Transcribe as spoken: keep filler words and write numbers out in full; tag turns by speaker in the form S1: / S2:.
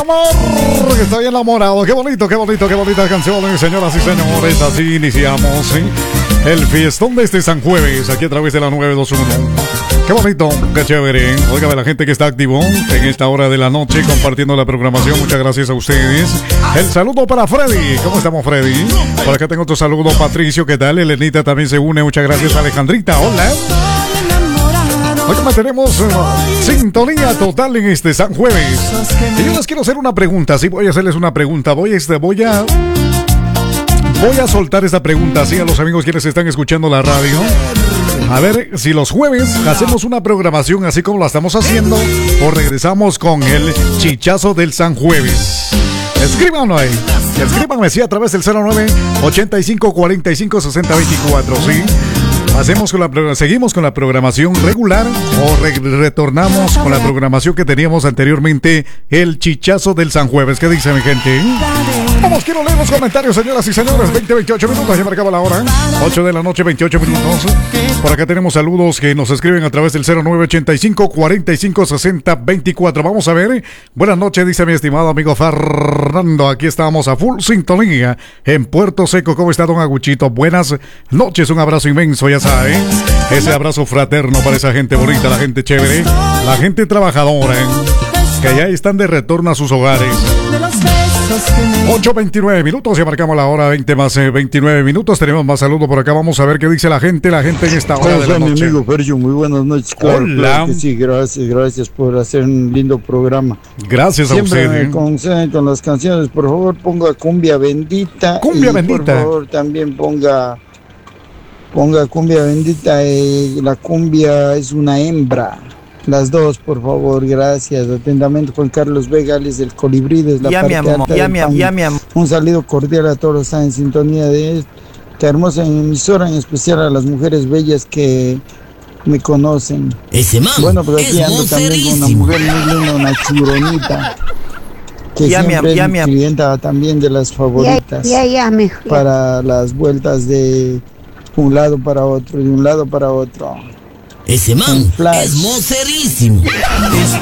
S1: Amor, que estoy enamorado. Qué bonito, qué bonito, qué bonita canción, señoras y señores. Así iniciamos, ¿sí? El fiestón de este San Jueves, aquí a través de la nueve dos uno. Qué bonito, qué chévere. Óigame, la gente que está activo en esta hora de la noche compartiendo la programación. Muchas gracias a ustedes. El saludo para Freddy. ¿Cómo estamos, Freddy? Por acá tengo otro saludo, Patricio. ¿Qué tal? Elenita también se une. Muchas gracias, Alejandrita. Hola. Hoy mantenemos uh, sintonía total en este San Jueves. Y yo les quiero hacer una pregunta. Sí, voy a hacerles una pregunta. Voy a, este, voy a, voy a soltar esta pregunta así a los amigos quienes están escuchando la radio. A ver si los jueves hacemos una programación así como la estamos haciendo o regresamos con el chichazo del San Jueves. Escríbanlo ahí. Escríbanme sí a través del cero nueve ochenta y cinco cuarenta y cinco sesenta veinticuatro, ¿sí? Hacemos con la, seguimos con la programación regular o re, retornamos con la programación que teníamos anteriormente, el chichazo del San Jueves. ¿Qué dice mi gente? Vamos, quiero leer los comentarios, señoras y señores. veinte, veintiocho minutos, ya marcaba la hora. ocho de la noche, veintiocho minutos. Por acá tenemos saludos que nos escriben a través del cero nueve ochenta y cinco cuarenta y cinco sesenta veinticuatro. Vamos a ver. Buenas noches, dice mi estimado amigo Fernando. Aquí estamos a full sintonía en Puerto Seco. ¿Cómo está, don Aguchito? Buenas noches, un abrazo inmenso, ya sabes. Ese abrazo fraterno para esa gente bonita, la gente chévere, la gente trabajadora, ¿eh? Que ya están de retorno a sus hogares. ocho veintinueve minutos, ya marcamos la hora. Veinte más eh, veintinueve minutos. Tenemos más saludos por acá. Vamos a ver qué dice la gente, la gente en esta hora de la noche.
S2: Mi amigo Fergio, muy buenas noches. Claro,
S1: Hola.
S2: Claro que sí, gracias, gracias por hacer un lindo programa.
S1: Gracias
S2: Siempre
S1: a usted.
S2: me conceden con las canciones. Por favor, ponga Cumbia Bendita.
S1: Cumbia
S2: y
S1: Bendita.
S2: Por favor, también ponga ponga Cumbia Bendita. Eh, la cumbia es una hembra. Las dos, por favor, gracias. Atentamente, Juan Carlos Vega, Alex del Colibrí, desde la
S3: ya
S2: parte
S3: mi amor,
S2: alta
S3: ya
S2: del
S3: mi,
S2: Pan.
S3: ya mi amor.
S2: Un saludo cordial a todos los que están en sintonía de esta hermosa emisora, en especial a las mujeres bellas que me conocen.
S4: Ese man
S2: Bueno, pues aquí
S4: es
S2: ando también con una
S4: moncerísimo.
S2: mujer muy linda, una chironita, que
S3: Ya, mi
S2: siempre
S3: am-
S2: es
S3: ya,
S2: mi
S3: mi am-
S2: clienta también de las favoritas,
S5: Ya, ya, ya, mejor.
S2: para las vueltas de un lado para otro, de un lado para otro.
S4: Ese man
S2: Un flash.
S4: es moncerísimo.